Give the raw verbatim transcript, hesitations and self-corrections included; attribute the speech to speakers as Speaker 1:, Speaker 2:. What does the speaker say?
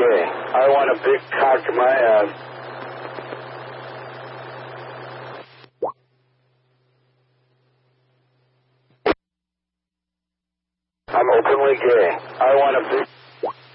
Speaker 1: gay. I want a big cock in my ass. I'm openly gay. I want a big...